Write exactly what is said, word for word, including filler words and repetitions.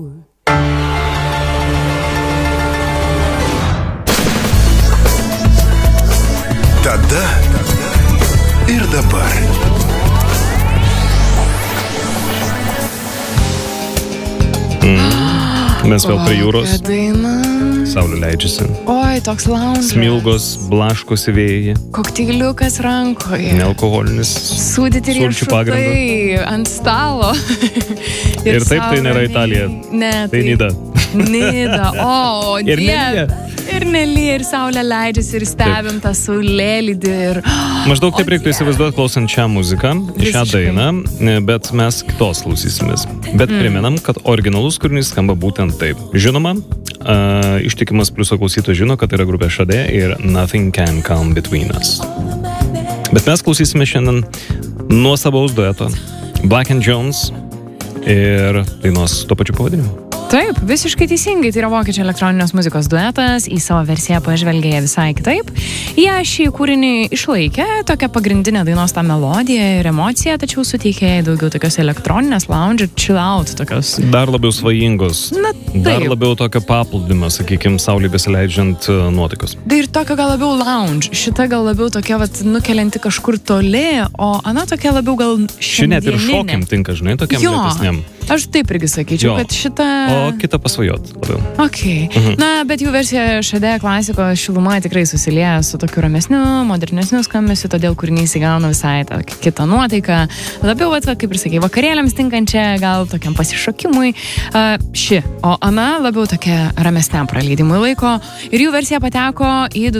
Tada ir dabar. Mm. Mes vėl prie jūros. Saulė leidžiasi. Oi, toks lounge. Smilgos blaškosi vėjai. Kokteiliukas rankoje. Nealkoholinis. Sūdyti riešutai ant stalo. ir, ir taip tai nėra Italija. Ne, tai, tai Nida. Nida. O, ir Nelija. Ir Nelija, ir saulė leidžiasi, ir stebim tą saulėlydį. Ir... Maždaug taip reiktų įsivaizduoti klausant šią muziką, šią dainą, bet mes kitos klausysimės. Bet mm. primenam, kad originalus kūrinys skamba būtent taip. Žinoma, uh, ištikimas pliuso klausytojas žino, kad tai yra grupė Sade ir Nothing Can Come Between Us. Bet mes klausysime šiandien nuostabaus dueto Black and Jones ir dainos tuo pačiu pavadinimu. Taip, visiškai teisingai, tai yra vokiečių elektroninės muzikos duetas, į savo versiją pažvelgė visai kitaip. Jie šį kūrinį išlaikė, tokią pagrindinę dainos tą melodiją ir emociją, tačiau suteikė daugiau tokios elektroninės, lounge ir chill out tokios. Dar labiau svajingos, Na, dar labiau tokio paplūdimio, sakykime, saulė besileidžiant nuotaikos. Tai ir tokio gal labiau lounge, šita gal labiau tokia vat, nukelianti kažkur toli, o ana tokia labiau gal šiandieninė. Ši net ir šokiam tinka, žinai, tokiam lėtesniam. Aš taip irgi sakyčiau, jo. Kad šita... O kitą pasvajot labiau. Ok. Mhm. Na, bet jų versija Sade klasikos šiluma tikrai susilieja su tokiu ramesniu, modernesniu skambesiu, todėl kūrinys įgauna visai tą kitą nuotaiką. Labiau, va, kaip ir sakei, vakarėliams tinkančią, gal tokiam pasišokimui. Uh, ši, o ana labiau tokia ramesniam praleidimui laiko. Ir jų versija pateko į du